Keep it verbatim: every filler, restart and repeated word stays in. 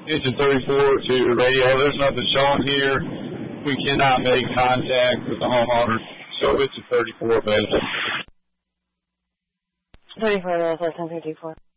engine thirty-four to the radio. There's nothing showing here. We cannot make contact with the homeowner, so it's a thirty-four base. thirty-four, ten fifty-four.